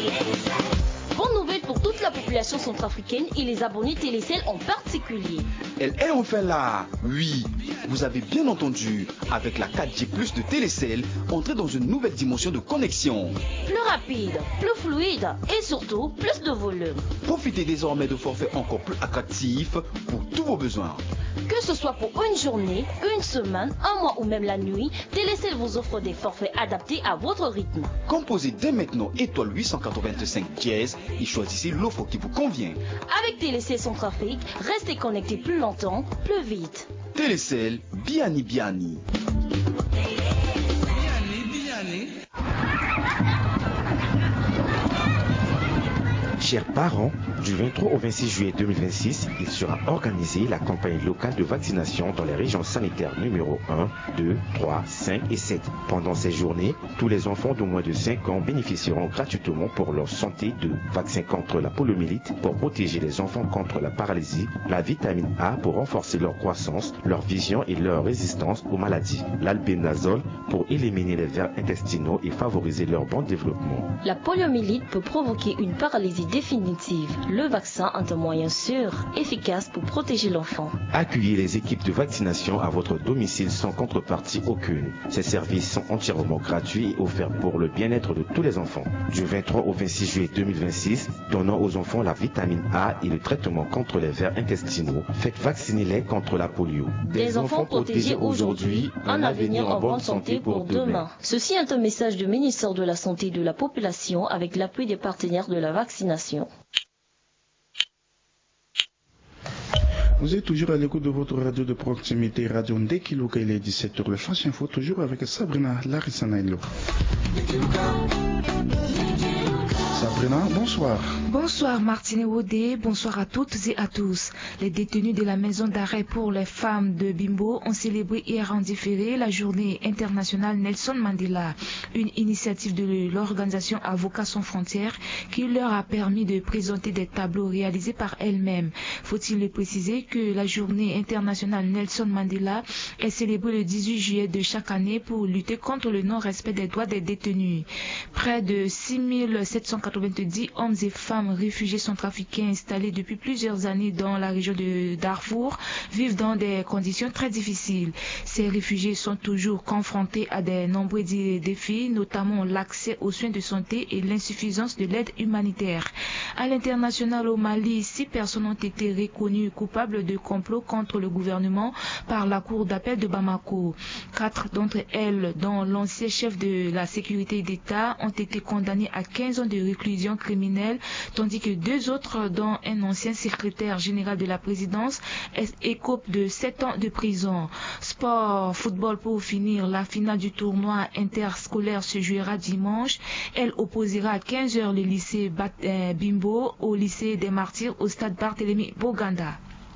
Bonne nouvelle pour toute la population centrafricaine et les abonnés Télécel en particulier. Elle est enfin là. Oui, vous avez bien entendu. Avec la 4G+ de Télécel, entrez dans une nouvelle dimension de connexion. Plus rapide, plus fluide et surtout plus de volume. Profitez désormais de forfaits encore plus attractifs pour tous vos besoins. Que ce soit pour une journée, une semaine, un mois ou même la nuit, Télécel vous offre des forfaits adaptés à votre rythme. Composez dès maintenant étoile 885 dièse et choisissez l'offre qui vous convient. Avec Télécel Centrafrique, restez connecté plus longtemps, plus vite. Télécel, Biani Biani. Chers parents, du 23 au 26 juillet 2026, il sera organisé la campagne locale de vaccination dans les régions sanitaires numéro 1, 2, 3, 5 et 7. Pendant ces journées, tous les enfants de moins de 5 ans bénéficieront gratuitement pour leur santé de vaccins contre la poliomyélite pour protéger les enfants contre la paralysie, la vitamine A pour renforcer leur croissance, leur vision et leur résistance aux maladies, l'albendazole pour éliminer les vers intestinaux et favoriser leur bon développement. La poliomyélite peut provoquer une paralysie définitive. Le vaccin est un moyen sûr, efficace pour protéger l'enfant. Accueillez les équipes de vaccination à votre domicile sans contrepartie aucune. Ces services sont entièrement gratuits et offerts pour le bien-être de tous les enfants. Du 23 au 26 juillet 2026, donnons aux enfants la vitamine A et le traitement contre les vers intestinaux. Faites vacciner-les contre la polio. Des enfants protégés aujourd'hui, un avenir en bonne santé pour demain. Ceci est un message du ministère de la Santé et de la Population avec l'appui des partenaires de la vaccination. Vous êtes toujours à l'écoute de votre radio de proximité, Radio Ndekiluka, il est 17h, le Flash Info, toujours avec Sabrina Larissanailo. Sabrina, bonsoir. Bonsoir Martine Wodé, bonsoir à toutes et à tous. Les détenus de la maison d'arrêt pour les femmes de Bimbo ont célébré hier en différé la journée internationale Nelson Mandela, une initiative de l'organisation Avocats sans frontières qui leur a permis de présenter des tableaux réalisés par elles-mêmes. Faut-il le préciser que la journée internationale Nelson Mandela est célébrée le 18 juillet de chaque année pour lutter contre le non-respect des droits des détenus. Près de 6790 hommes et femmes réfugiés centrafricains installés depuis plusieurs années dans la région de Darfour vivent dans des conditions très difficiles. Ces réfugiés sont toujours confrontés à de nombreux défis, notamment l'accès aux soins de santé et l'insuffisance de l'aide humanitaire. À l'international au Mali, 6 personnes ont été reconnues coupables de complot contre le gouvernement par la cour d'appel de Bamako. 4 d'entre elles, dont l'ancien chef de la sécurité d'État, ont été condamnées à 15 ans de réclusion criminelle, tandis que 2 autres, dont un ancien secrétaire général de la présidence, écopent de 7 ans de prison. Sport, football pour finir, la finale du tournoi interscolaire se jouera dimanche. Elle opposera à 15h le lycée Bimbo au lycée des Martyrs au stade Barthélemy Boganda.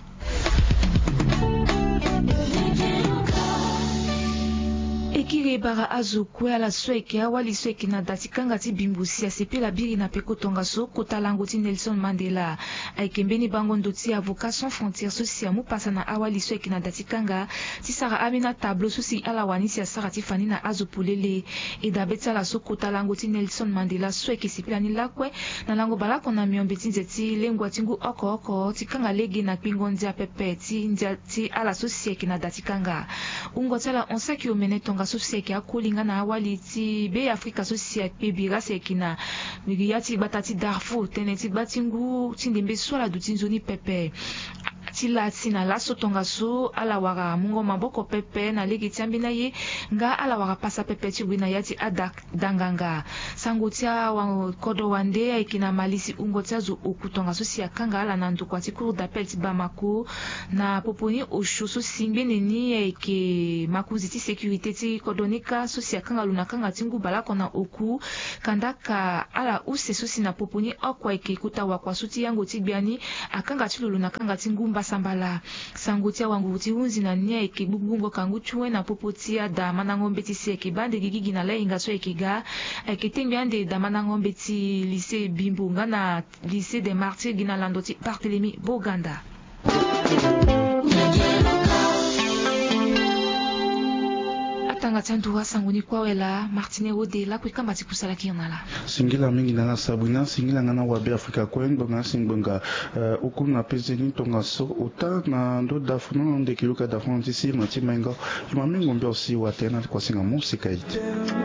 Ekiri bara azokwe ala sweke awali sweke na datikanga ti bimbusi asepela biri na peko tongaso kota lango ti Nelson Mandela aikembeni bango ndoti Avocats sans frontières sosi amu pasa na awali sweke na datikanga ti sara amina tableau sosi ala wani si asara ti fani na azopulele edabeti ala so kota lango ti Nelson Mandela sweke sipela ni lakwe na lango balako na miombe ti nzeti lengwa ti ngu oko ti kanga lege na kpingo ndia pepe ti ndia ti ala sosi eke na datikanga ungo ti ala onsaki omene tonga sosieki akolinga na awali ti be Afrika sosieki bira seki na migiya ti bata ti Darfour tene ti bati ngu ti ndembe so ala duti nzoni pepe ti la ti na laso tonga so ala wara mungo maboko pepe na lege ti ambina ye nga ala wara pasa pepe ti gue na ya ti adanganga sango ti kodo wande ayeke na malisi ungo ti azo oku tonga so si akanga ala na ndokua ti cour d'appel ti Bamako na poponi osho so si ngbene ni ayeke makuzi ti sécurité ti kodonika so si akanga lu na kanga ti ngu balako na oku kanda ka ala use so si na poponi oko ayeke kuta wakua so ti yango ti gbiani akanga ti lulu na kanga ti ngu sambala sango ti awangu ti hunzi na ni ayeke gbugbu kangu chue na popo ti ada mana ngombe ti si ayeke bande gigi na lainga so ayeke ga ayeke tengbi ande da mana ngombe ti lycée Bimbo nga na lycée des Martyrs gi na lando ti Barthélemy Boganda. tanga tsanduwa sanguni kwa wela Martine Ode la kwikamba tikusala kirnala singila mingi na la Sabrina singila ngana wabe Afrika kwen bonga singbonga ukuna pezeni tonga so uta na ndo dafuna ndekiluka dafuna tisi mati menga imami ngombe osi watena kwa singa musika ite